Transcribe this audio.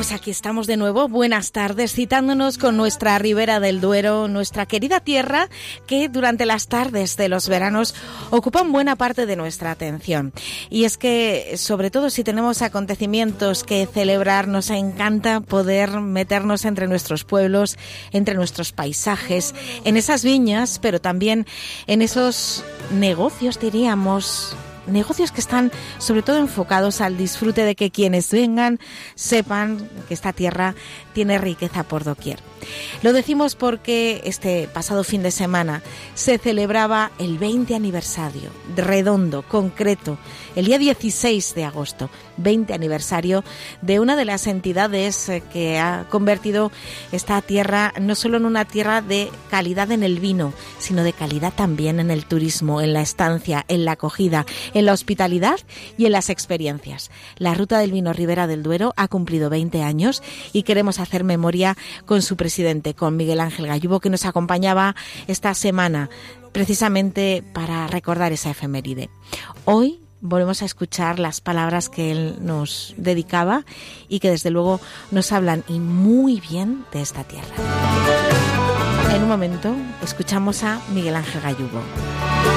Pues aquí estamos de nuevo, buenas tardes, citándonos con nuestra Ribera del Duero, nuestra querida tierra que durante las tardes de los veranos ocupan buena parte de nuestra atención. Y es que, sobre todo si tenemos acontecimientos que celebrar, nos encanta poder meternos entre nuestros pueblos, entre nuestros paisajes, en esas viñas, pero también en esos negocios, diríamos, negocios que están sobre todo enfocados al disfrute de que quienes vengan sepan que esta tierra tiene riqueza por doquier. Lo decimos porque este pasado fin de semana se celebraba el 20 aniversario, redondo, concreto, el día 16 de agosto, 20 aniversario de una de las entidades que ha convertido esta tierra no solo en una tierra de calidad en el vino, sino de calidad también en el turismo, en la estancia, en la acogida, en la hospitalidad y en las experiencias. La Ruta del Vino Ribera del Duero ha cumplido 20 años y queremos hacer memoria con su presidente, con Miguel Ángel Gallubo, que nos acompañaba esta semana precisamente para recordar esa efeméride. Hoy volvemos a escuchar las palabras que él nos dedicaba y que desde luego nos hablan y muy bien de esta tierra. En un momento escuchamos a Miguel Ángel Gallubo.